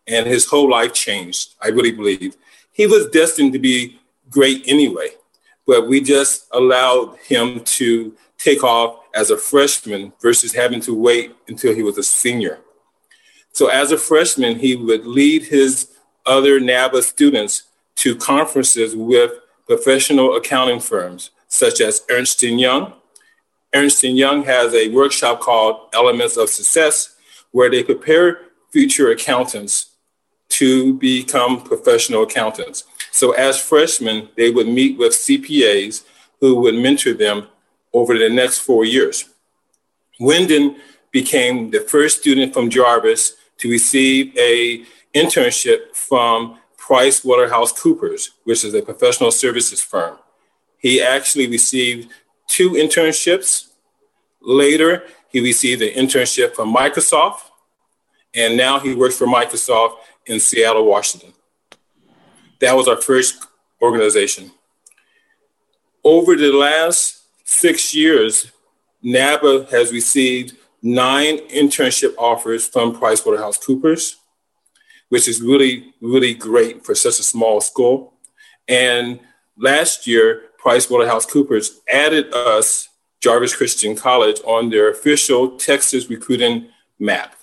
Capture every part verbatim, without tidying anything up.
and his whole life changed, I really believe. He was destined to be great anyway, but we just allowed him to take off as a freshman versus having to wait until he was a senior. So as a freshman, he would lead his other NABA students to conferences with professional accounting firms, such as Ernst and Young. Ernst and Young has a workshop called Elements of Success, where they prepare future accountants to become professional accountants. So as freshmen, they would meet with C P As who would mentor them over the next four years. Wyndon became the first student from Jarvis to receive a internship from PricewaterhouseCoopers, which is a professional services firm. He actually received two internships. Later, he received an internship from Microsoft, and now he works for Microsoft in Seattle, Washington. That was our first organization. Over the last six years, NABA has received nine internship offers from PricewaterhouseCoopers, which is really, really great for such a small school. And last year, PricewaterhouseCoopers added us, Jarvis Christian College, on their official Texas recruiting map.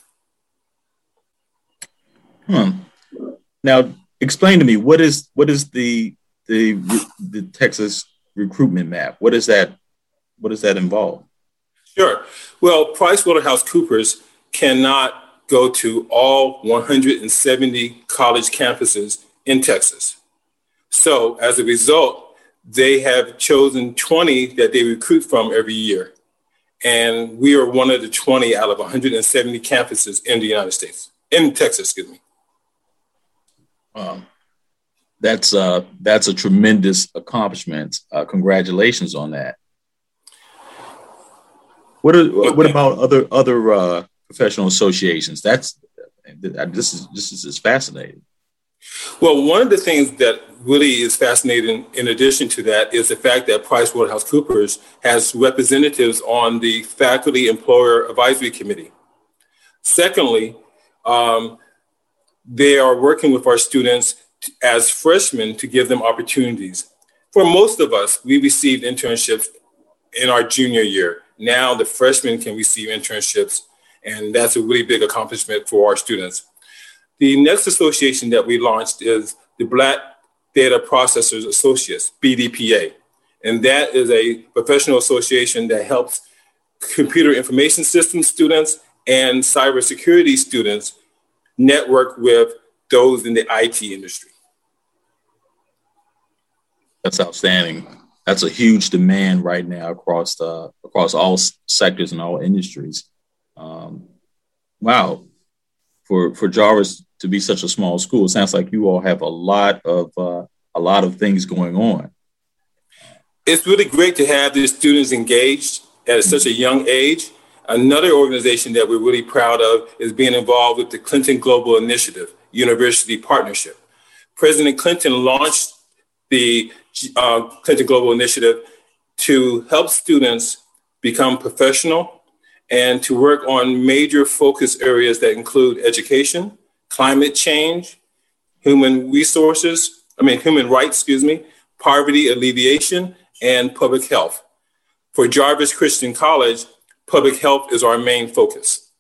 Hmm. Now, explain to me, what is what is the the the Texas recruitment map? What is that? What does that involve? Sure. Well, PricewaterhouseCoopers cannot go to all one hundred seventy college campuses in Texas. So as a result, they have chosen twenty that they recruit from every year. And we are one of the twenty out of one hundred seventy campuses in the United States, in Texas, excuse me. Um, that's uh, that's a tremendous accomplishment. Uh, congratulations on that. What are, okay. What about other other uh, professional associations? That's this is this is just fascinating. Well, one of the things that really is fascinating, in addition to that, is the fact that PricewaterhouseCoopers has representatives on the Faculty Employer Advisory Committee. Secondly, um, they are working with our students as freshmen to give them opportunities. For most of us, we received internships in our junior year. Now the freshmen can receive internships, and that's a really big accomplishment for our students. The next association that we launched is the Black Data Processors Associates, B D P A. And that is a professional association that helps computer information systems students and cybersecurity students network with those in the I T industry. That's outstanding. That's a huge demand right now across the, across all sectors and all industries. Um, wow. For, for Jarvis to be such a small school, it sounds like you all have a lot of uh, a lot of things going on. It's really great to have the students engaged at such a young age. Another organization that we're really proud of is being involved with the Clinton Global Initiative, University Partnership. President Clinton launched the uh, Clinton Global Initiative to help students become professional and to work on major focus areas that include education, climate change, human resources, I mean, human rights, excuse me, poverty alleviation, and public health. For Jarvis Christian College, public health is our main focus.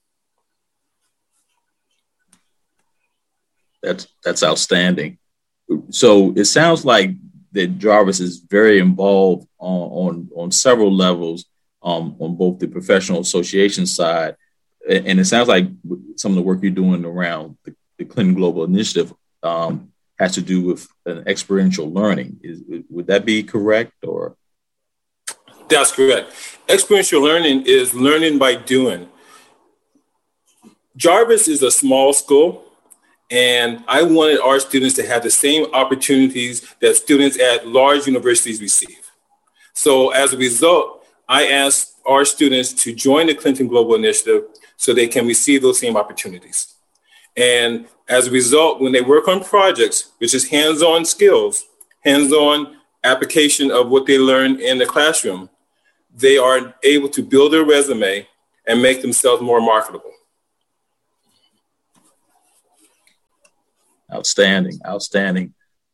That's, that's outstanding. So it sounds like that Jarvis is very involved on, on, on several levels, um, on both the professional association side. And it sounds like some of the work you're doing around the, the Clinton Global Initiative um, has to do with an experiential learning. Is, would that be correct? Or That's correct. Experiential learning is learning by doing. Jarvis is a small school, and I wanted our students to have the same opportunities that students at large universities receive. So as a result, I asked our students to join the Clinton Global Initiative so they can receive those same opportunities. And as a result, when they work on projects, which is hands-on skills, hands-on application of what they learn in the classroom, they are able to build their resume and make themselves more marketable. Outstanding, outstanding.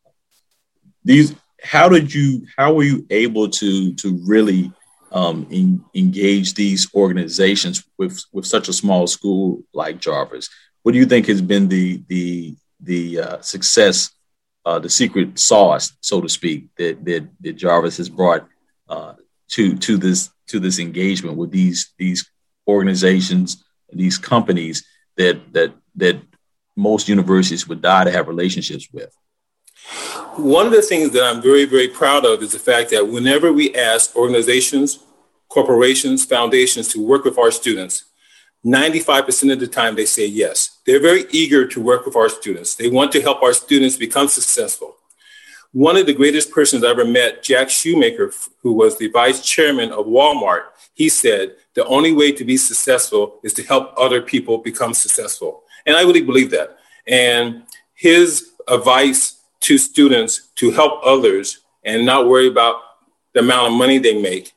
These, how did you, how were you able to to really um, in, engage these organizations with with such a small school like Jarvis? What do you think has been the the the uh, success, uh, the secret sauce, so to speak, that that, that Jarvis has brought uh, to to this to this engagement with these these organizations, these companies that that that most universities would die to have relationships with? One of the things that I'm very, very proud of is the fact that whenever we ask organizations, corporations, foundations to work with our students, ninety-five percent of the time they say yes. They're very eager to work with our students. They want to help our students become successful. One of the greatest persons I ever met, Jack Shoemaker, who was the vice chairman of Walmart, he said, the only way to be successful is to help other people become successful. And I really believe that. And his advice to students to help others and not worry about the amount of money they make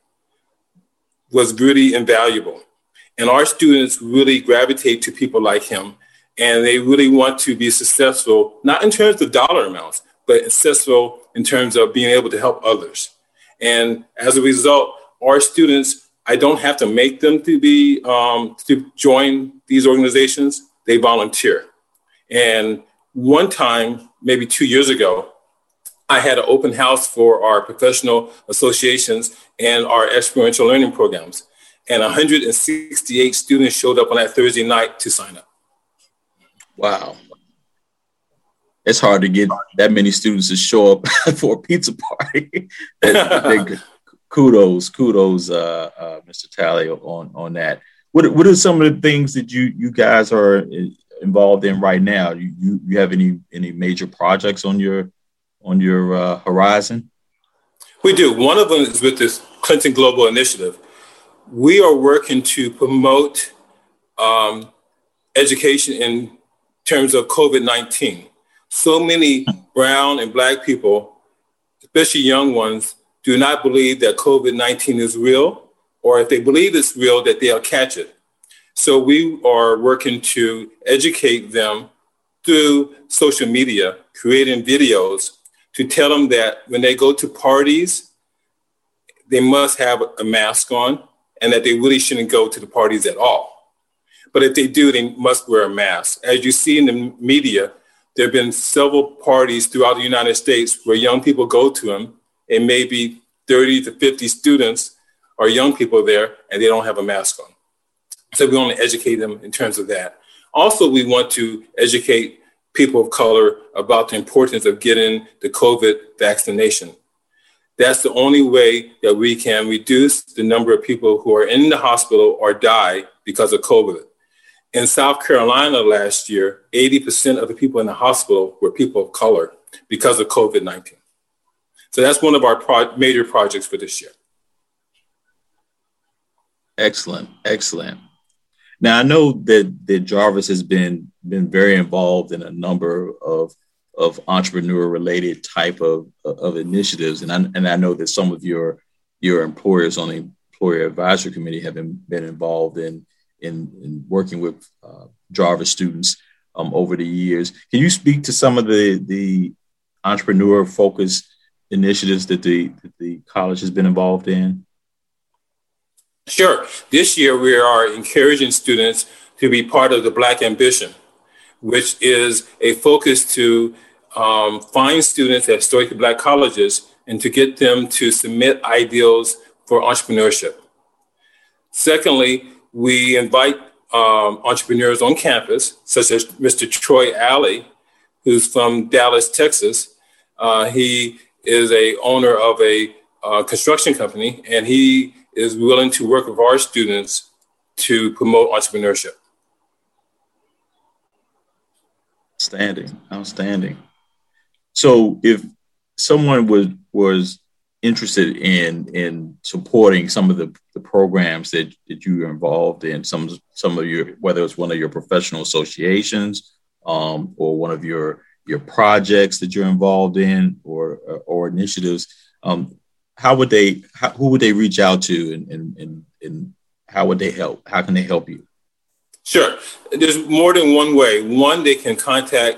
was really invaluable. And our students really gravitate to people like him, and they really want to be successful, not in terms of dollar amounts, but successful in terms of being able to help others. And as a result, our students, I don't have to make them to be um, to join these organizations. They volunteer. And one time, maybe two years ago, I had an open house for our professional associations and our experiential learning programs. And one hundred sixty-eight students showed up on that Thursday night to sign up. Wow. It's hard to get that many students to show up for a pizza party. kudos, kudos, uh, uh, Mister Talley, on, on that. What What are some of the things that you you guys are involved in right now? You you, you have any any major projects on your on your uh, horizon? We do. One of them is with this Clinton Global Initiative. We are working to promote um, education in terms of COVID nineteen. So many brown and black people, especially young ones, do not believe that COVID nineteen is real, or if they believe it's real, that they'll catch it. So we are working to educate them through social media, creating videos to tell them that when they go to parties, they must have a mask on and that they really shouldn't go to the parties at all. But if they do, they must wear a mask. As you see in the media, there have been several parties throughout the United States where young people go to them, and maybe thirty to fifty students or young people there, and they don't have a mask on. So we want to educate them in terms of that. Also, we want to educate people of color about the importance of getting the COVID vaccination. That's the only way that we can reduce the number of people who are in the hospital or die because of COVID. In South Carolina last year, eighty percent of the people in the hospital were people of color because of COVID nineteen. So that's one of our pro- major projects for this year. Excellent, excellent. Now, I know that, that Jarvis has been, been very involved in a number of, of entrepreneur-related type of, of initiatives. And I, and I know that some of your, your employers on the Employer Advisory Committee have been, been involved in, in, in working with uh, Jarvis students um, over the years. Can you speak to some of the, the entrepreneur-focused initiatives that the, that the college has been involved in? Sure. This year, we are encouraging students to be part of the Black Ambition, which is a focus to um, find students at historically Black colleges and to get them to submit ideals for entrepreneurship. Secondly, we invite um, entrepreneurs on campus, such as Mister Troy Alley, who's from Dallas, Texas. Uh, he is a owner of a uh, construction company, and he is willing to work with our students to promote entrepreneurship. Outstanding, outstanding. So if someone was was interested in in supporting some of the, the programs that, that you are involved in, some some of your, whether it's one of your professional associations um, or one of your your projects that you're involved in, or or, or initiatives, um, how would they, how, who would they reach out to, and, and, and, and how would they help? How can they help you? Sure. There's more than one way. One, they can contact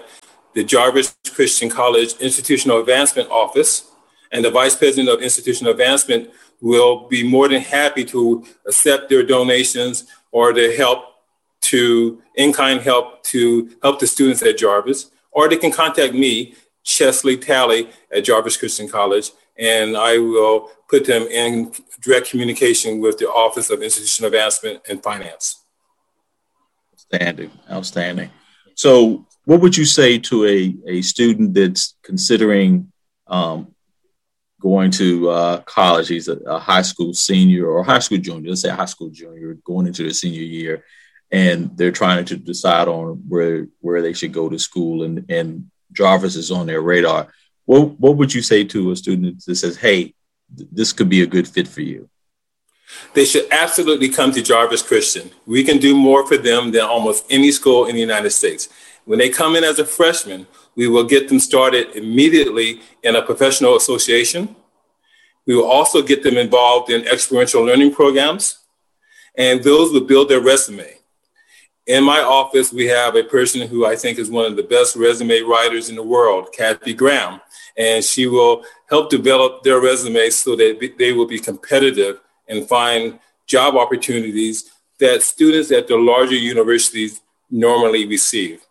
the Jarvis Christian College Institutional Advancement Office, and the Vice President of Institutional Advancement will be more than happy to accept their donations or their help to, in-kind help to help the students at Jarvis, or they can contact me, Chesley Talley at Jarvis Christian College, and I will put them in direct communication with the Office of Institutional Advancement and Finance. Outstanding, outstanding. So what would you say to a, a student that's considering um, going to uh, college? He's a, a high school senior or high school junior, let's say a high school junior, going into their senior year, and they're trying to decide on where where they should go to school, and, and Jarvis is on their radar. What, what would you say to a student that says, hey, th- this could be a good fit for you? They should absolutely come to Jarvis Christian. We can do more for them than almost any school in the United States. When they come in as a freshman, we will get them started immediately in a professional association. We will also get them involved in experiential learning programs, and those will build their resume. In my office, we have a person who I think is one of the best resume writers in the world, Kathy Graham, and she will help develop their resumes so that they will be competitive and find job opportunities that students at the larger universities normally receive.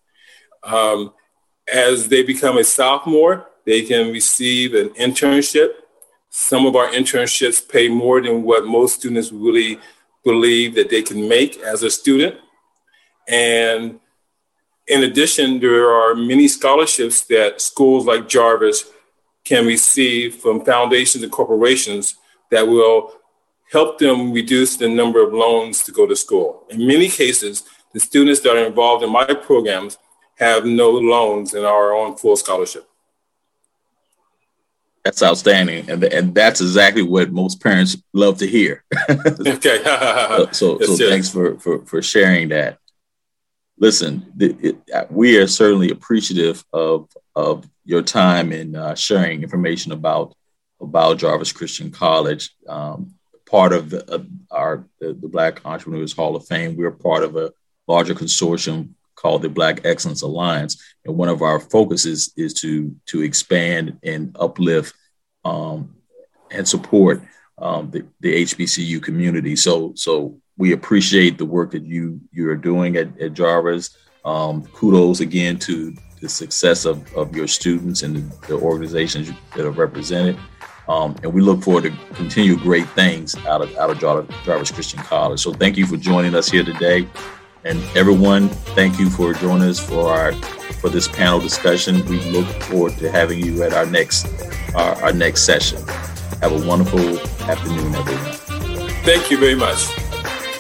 Um, as they become a sophomore, they can receive an internship. Some of our internships pay more than what most students really believe that they can make as a student. And in addition, there are many scholarships that schools like Jarvis can receive from foundations and corporations that will help them reduce the number of loans to go to school. In many cases, the students that are involved in my programs have no loans and are on full scholarship. That's outstanding. And, and that's exactly what most parents love to hear. Okay. so so, yes, so yes. Thanks for, for, for sharing that. Listen, the, it, we are certainly appreciative of, of your time in uh, sharing information about, about Jarvis Christian College. Um, part of the, uh, our the, the Black Entrepreneurs Hall of Fame, we're part of a larger consortium called the Black Excellence Alliance. And one of our focuses is to, to expand and uplift um, and support um, the, the H B C U community. So, so we appreciate the work that you, you're doing at, at Jarvis. Um, kudos again to the success of, of your students and the, the organizations that are represented. Um, and we look forward to continue great things out of, out of Jarvis Christian College. So thank you for joining us here today. And everyone, thank you for joining us for our for this panel discussion. We look forward to having you at our next our, our next session. Have a wonderful afternoon, everyone. Thank you very much.